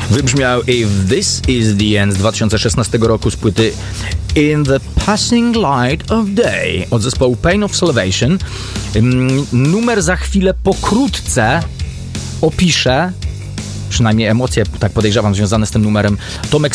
Wybrzmiał If This Is The End z 2016 roku z płyty In The Passing Light of Day od zespołu Pain of Salvation. Numer za chwilę pokrótce opiszę, przynajmniej emocje, tak podejrzewam, związane z tym numerem, Tomek